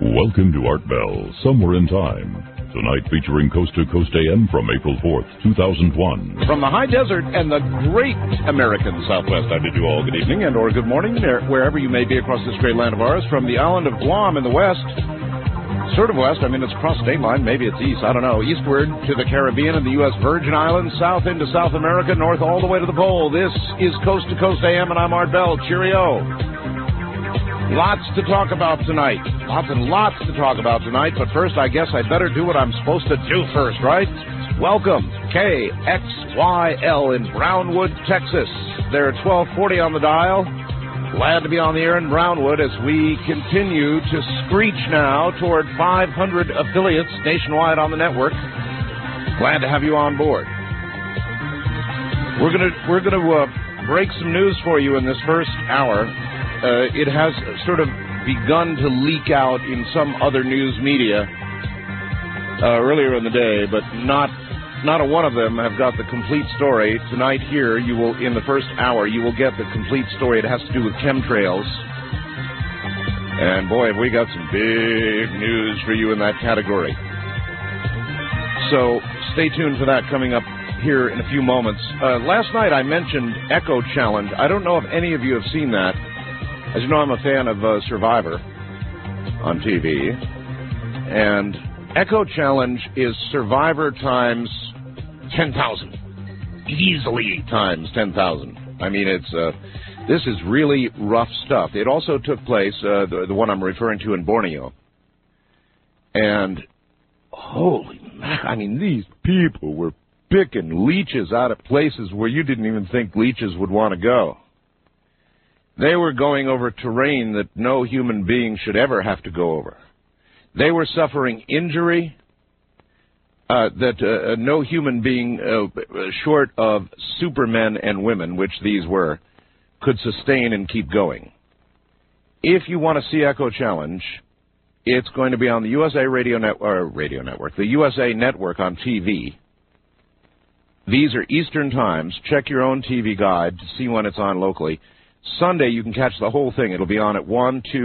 Welcome to Art Bell, Somewhere in Time. Tonight featuring Coast to Coast AM from April 4th, 2001. From the high desert and the great American Southwest, I bid you all good evening and or good morning, wherever you may be across this great land of ours. From the island of Guam in the west, sort of west, I mean, it's across state line, maybe it's east, I don't know, eastward to the Caribbean and the U.S. Virgin Islands, south into South America, north all the way to the pole. This is Coast to Coast AM, and I'm Art Bell. Cheerio. Lots to talk about tonight. Lots and lots to talk about tonight. But first, I guess I'd better do what I'm supposed to do first, right? Welcome, KXYL in Brownwood, Texas. They're at 1240 on the dial. Glad to be on the air in Brownwood as we continue to screech now toward 500 affiliates nationwide on the network. Glad to have you on board. We're gonna break some news for you in this first hour. It has sort of begun to leak out in some other news media earlier in the day, but not a one of them have got the complete story. Tonight here, you will, in the first hour, you will get the complete story. It has to do with chemtrails. And boy, have we got some big news for you in that category. So stay tuned for that coming up here in a few moments. Last night I mentioned Echo Challenge. I don't know if any of you have seen that. As you know, I'm a fan of Survivor on TV, and Echo Challenge is Survivor times 10,000, easily times 10,000. I mean, this is really rough stuff. It also took place, the one I'm referring to in Borneo, and holy man, I mean, these people were picking leeches out of places where you didn't even think leeches would want to go. They were going over terrain that no human being should ever have to go over. They were suffering injury that no human being, short of supermen and women, which these were, could sustain and keep going. If you want to see Echo Challenge, it's going to be on the USA Radio Network, the USA Network on TV. These are Eastern times. Check your own TV guide to see when it's on locally. Sunday, you can catch the whole thing. It'll be on at 1, 2,